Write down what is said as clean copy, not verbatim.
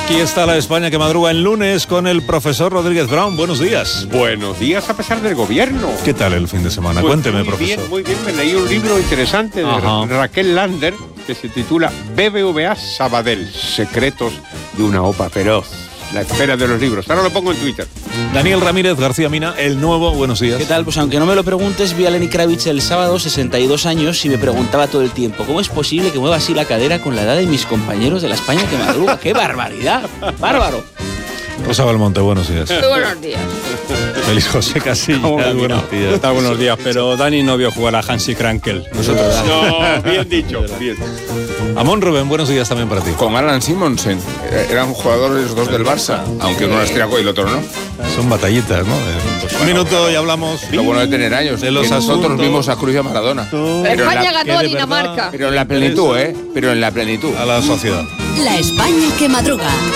Aquí está la España que madruga el lunes con el profesor Rodríguez Brown. Buenos días. Buenos días a pesar del gobierno. ¿Qué tal el fin de semana? Pues Cuénteme, profesor. Muy bien, me leí un libro interesante de Raquel Lander que se titula BBVA Sabadell, secretos de una OPA feroz. La espera de los libros. Ahora lo pongo en Twitter. Daniel Ramírez García Mina, el nuevo. Buenos días. ¿Qué tal? Pues aunque no me lo preguntes, vi a Lenny Kravitz el sábado, 62 años, y me preguntaba todo el tiempo, ¿cómo es posible que mueva así la cadera con la edad de mis compañeros de la España que madruga? ¡Qué barbaridad! ¡Bárbaro! Rosa Belmonte, buenos días. Muy buenos días. Feliz José Casillas, buenos días. ¿Qué tal? Buenos días, pero Dani no vio jugar a Hansi Krankel. Nosotros. No, bien dicho, bien. Amón Rubén, buenos días también para ti. Con Alan Simonsen. Eran jugadores los dos del Barça, aunque uno era austriaco y el otro no. Son batallitas, ¿no? Un minuto y hablamos. Lo bueno de tener años. De los nosotros asuntos. vimos a Cruz y a Maradona. España ganó a que de Dinamarca. Pero en la plenitud, ¿eh? Pero en la plenitud. A la sociedad. La España que madruga.